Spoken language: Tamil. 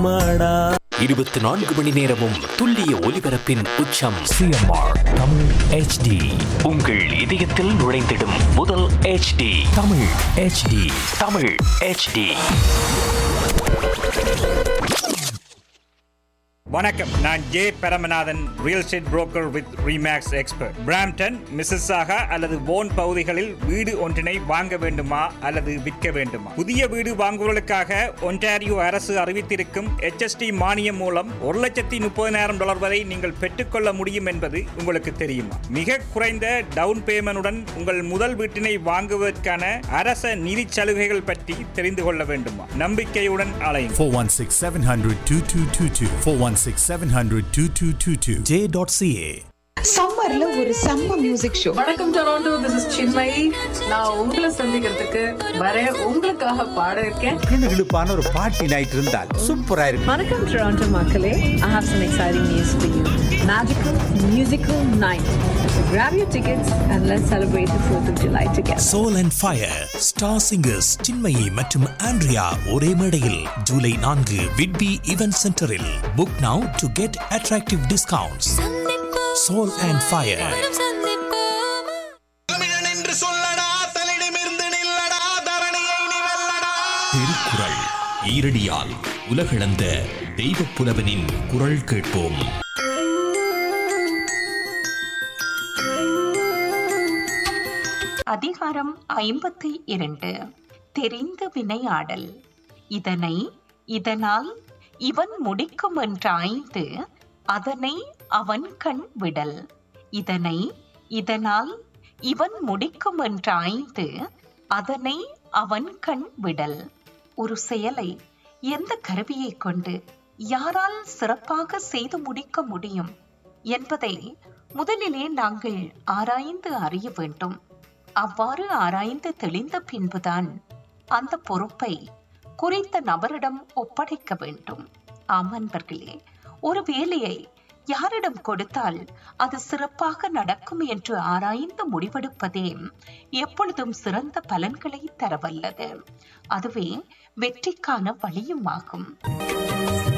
அம்மாடா. 24 மணி நேரமும் துல்லிய ஒலிபரப்பின் உச்சம் சிஎம்ஆர் தமிழ் HD. உங்கள் இதயத்தில் நுழைந்திடும் முதல் HD Tamil HD. Tamil HD. வணக்கம், நான் J Paramanathan, real estate broker with remakes expert. Brampton, Mississauga அல்லது வோன் பகுதிகளில் வீடு ஒன்றினை வாங்க வேண்டுமா அல்லது விற்க வேண்டுமா? புதிய வீடு வாங்குவதற்காக ஒன்டாரியோ அரசு அறிவித்திருக்கும் HST மானியம் மூலம் $130,000 வரை நீங்கள் பெற்றுக்கொள்ள முடியும் என்பது உங்களுக்கு தெரியுமா? மிக குறைந்த டவுன் பேமெண்டுடன் உங்கள் முதல் வீட்டினை வாங்குவதற்கான அரச நிதி சலுகைகள் பற்றி தெரிந்து கொள்ள வேண்டுமா? நம்பிக்கையுடன் அலையுங்கள். 416-700-2222 416-700-2222 J.ca. சம்மர்ல ஒரு செம்ம மியூசிக் ஷோ. வணக்கம் டொராண்டோ, திஸ் இஸ் சின்மயி. நான் உங்களை சந்திக்கிறதுக்கு உங்களுக்காக பாட இருக்கேன். கிளுகிளுப்பான ஒரு பார்ட்டி நைட் இருந்தால் சூப்பரா இருக்கும். வணக்கம் டொராண்டோ மக்களே, I have some exciting news for you. Magical musical night. Grab your tickets and let's celebrate the 4th of July together. Soul and Fire star singers Chinmayi மற்றும் ஆண்ட்ரியா ஒரே மேடையில் ஜூலை 4 விட்பி ஈவென்ட் சென்டரில். Book now to get attractive discounts. Soul and Fire. தமிழன் என்று சொல்லடா, தலிடமிருந்து நில்லடா, தரணியை நீ வெல்லடா. திருக்குறள் ஈரடியால் உலகளந்த தெய்வப் புலவனின் குரல் கேட்போம். அதிகாரம் 52. தெரிந்து வினையாடல். இதனை இதனால் இவன் முடிக்கும் என்றாய்ந்து அதனை அவன் கண் விடல். இதனை இதனால் இவன் முடிக்கும் என்றாய்ந்து அதனை அவன் கண் விடல். ஒரு செயலை எந்த கருவியை கொண்டு யாரால் சிறப்பாக செய்து முடிக்க முடியும் என்பதை முதலிலே நாங்கள் ஆராய்ந்து அறிய வேண்டும். அவ்வாறு ஆராய்ந்து தெளிந்த பின்புதான் அந்த பொறுப்பை குறித்த நபரிடம் ஒப்படைக்க வேண்டும். ஆம் அன்பர்களே, ஒரு வேலையை யாரிடம் கொடுத்தால் அது சிறப்பாக நடக்கும் என்று ஆராய்ந்து முடிவெடுப்பதே எப்பொழுதும் சிறந்த பலன்களை தரவல்லது. அதுவே வெற்றிக்கான வழியும் ஆகும்.